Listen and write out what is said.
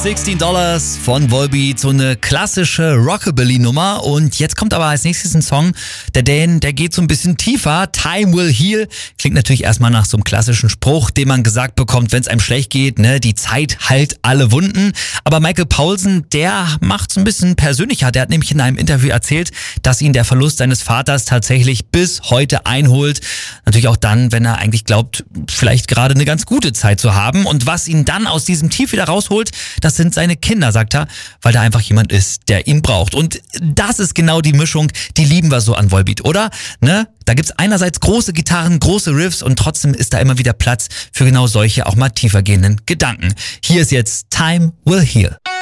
$16 von Volbeat, so eine klassische Rockabilly-Nummer. Und jetzt kommt aber als nächstes ein Song, der geht so ein bisschen tiefer. Time Will Heal. Klingt natürlich erstmal nach so einem klassischen Spruch, den man gesagt bekommt, wenn es einem schlecht geht, ne? Die Zeit heilt alle Wunden. Aber Michael Poulsen, der macht's ein bisschen persönlicher. Der hat nämlich in einem Interview erzählt, dass ihn der Verlust seines Vaters tatsächlich bis heute einholt. Natürlich auch dann, wenn er eigentlich glaubt, vielleicht gerade eine ganz gute Zeit zu haben. Und was ihn dann aus diesem Tief wieder rausholt, das sind seine Kinder, sagt er, weil da einfach jemand ist, der ihn braucht. Und das ist genau die Mischung, die lieben wir so an Volbeat, oder? Ne? Da gibt's einerseits große Gitarren, große Riffs und trotzdem ist da immer wieder Platz für genau solche auch mal tiefer gehenden Gedanken. Hier ist jetzt Time Will Heal.